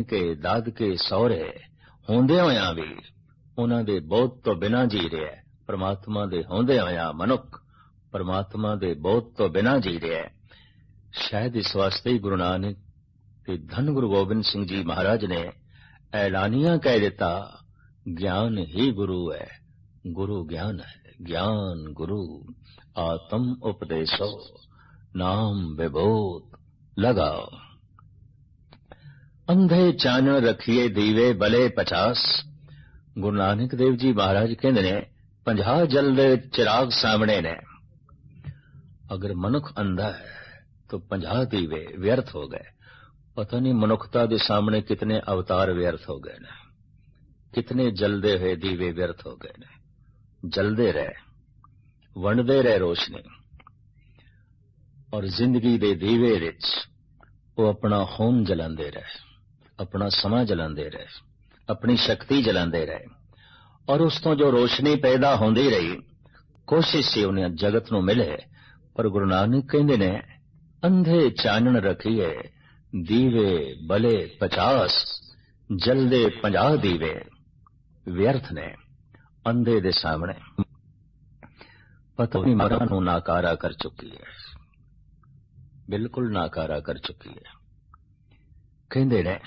नानके दादके सौरे होंदे होया भी उन्हां दे बोध तो बिना जी रहा है। परमात्मा दे होंदे होया मनुख परमात्मा दे बोध तो बिना जी रहा है। शायद इस वास्ते ही गुरु नानक ते धन गुरु गोबिंद सिंह जी महाराज ने ऐलानिया कह दिता, ज्ञान ही गुरु है, गुरु ज्ञान है, ज्ञान गुरु आत्म उपदेशो नाम विभूत लगाओ। अंधे चानण रखिए दीवे भले 50। गुरु नानक देव जी महाराज कहते ने 50 जलदे चिराग सामने ने। अगर मनुख अंधा है तो 50 दीवे व्यर्थ हो गए। पता नहीं मनुखता के सामने कितने अवतार व्यर्थ हो गए ने, कितने जलदे हुए दीवे व्यर्थ हो गए ने। जलदे रहे, वंडदे रहे रोशनी, और जिंदगी दे दीवे विच वो अपना खून जलांदे रहे, अपना समा जलांदे रहे, अपनी शक्ति जलांदे रहे, और उस तो जो रोशनी पैदा होंदी रही कोशिश से उन्हें जगत नूं मिले। पर गुरु नानक कहंदे ने अंधे चानण रखिए दीवे भले 50। जलदे 50 दीवे व्यर्थ ने अंधे दे सामने। पता नहीं मरां नूं नाकारा कर चुकी है, बिल्कुल नाकारा कर चुकी है। कहंदे ने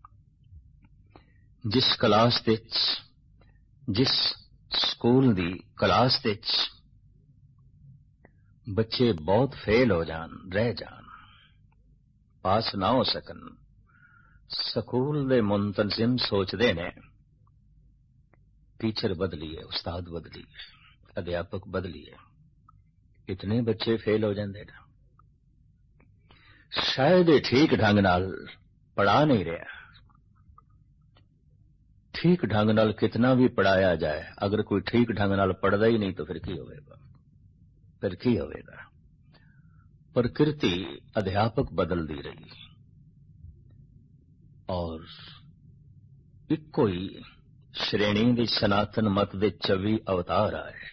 जिस क्लास विच, जिस स्कूल दी क्लास विच बच्चे बहुत फेल हो जान, रह जान, पास ना हो सकन, स्कूल दे मुंतजिम सोचते ने टीचर बदलीए, उस्ताद बदलीए, अध्यापक बदलीए, इतने बच्चे फेल हो जाते ना। शायद ठीक ढंग नाल पढ़ा नहीं रहा। ठीक ढंग नाल कितना भी पढ़ाया जाए, अगर कोई ठीक ढंग नाल पढ़दा ही नहीं तो फिर की होवेगा, फिर की होवेगा। प्रकृति अध्यापक बदलती रही और इको ही श्रेणी दी सनातन मत दे 24 अवतार आए।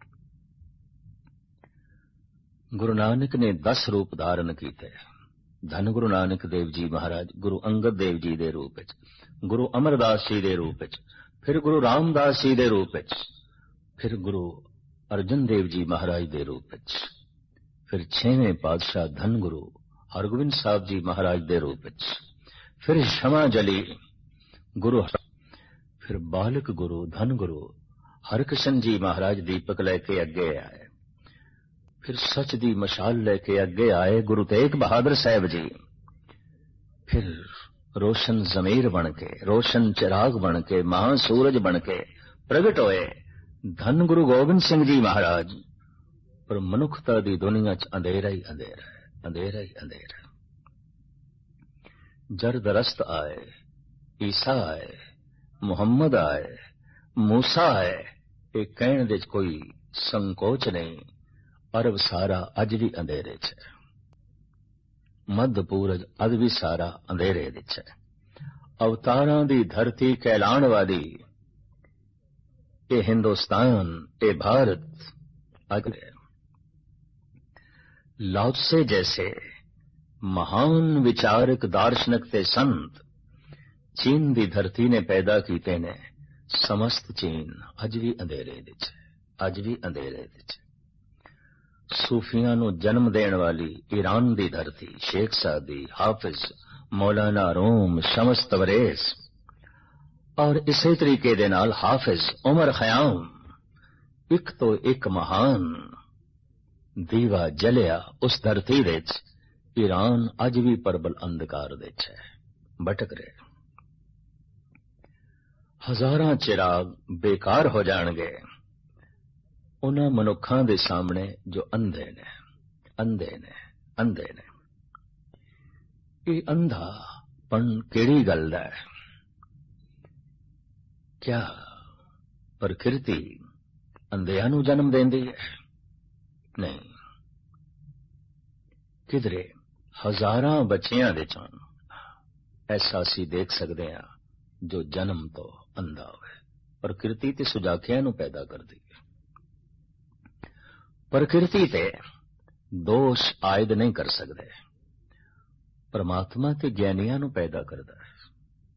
गुरु नानक ने 10 रूप धारण किए। धन गुरु नानक देव जी महाराज गुरु अंगद देव जी दे रूप विच, गुरु अमरदास जी दे रूप विच, फिर गुरु रामदास जी दे रूप विच, फिर गुरु अर्जन देव जी महाराज दे रूप विच, फिर 6वें पातशाह धन गुरु हरगोबिंद साहब जी महाराज दे रूप विच, फिर क्षमा जली गुरु, फिर बालक गुरु धन गुरु हरकिशन जी महाराज दीपक लेके अगे आए, फिर सच दी मशाल लेके अगे आए गुरु तेग बहादुर साहब जी, फिर रोशन जमीर बन के, रोशन चिराग बन के, महासूरज बन के प्रगट होए धन गुरु गोबिंद सिंह जी महाराज। पर मनुखता दी दुनिया च अंधेरा ही अंधेरा है, अंधेरा ही अंधेरा। जरदरस्त आए, ईसा आए, मुहम्मद आए, मूसा आए, ये कहने दे कोई संकोच नहीं। अरब सारा अज भी अंधेरे च है, मध्य पूरज अज भी सारा अंधेरे विच है। अवतारां दी धरती कहलाण वाली ये हिंदुस्तान, ये भारत अज लाओत्से जैसे महान विचारक दार्शनिक ते संत चीन दी धरती ने पैदा कीते ने। समस्त चीन अज भी अंधेरे विच है, अज भी अंधेरे विच है। सूफियां नूं जन्म देण वाली ईरान दी धरती, शेख सादी, हाफिज, मौलाना रूम, शम्स तबरेज, और इसी तरीके दे नाल हाफिज उमर खयाम, एक तो एक महान दीवा जलिया उस धरती विच। ईरान अज भी प्रबल अंधकार विच है, भटक रहे। हजारां चिराग बेकार हो जाणगे उन्हां मनुखां दे सामने जो अंधे ने, अंधे ने, अंधे ने। ये अंधापन केड़ी गल दा है? क्या प्रकृति अंधियां नूं जन्म देंदी है? नहीं, किधरे हजारां बच्चियां विचों ऐसा असीं देख सकते हैं जो जन्म तो अंधा होवे। प्रकृति ते सुजाखियां नूं पैदा करदी है। प्रकृति ते दोष आयद नहीं कर सकते, परमात्मा ते ज्ञानियां नूं पैदा करदा है।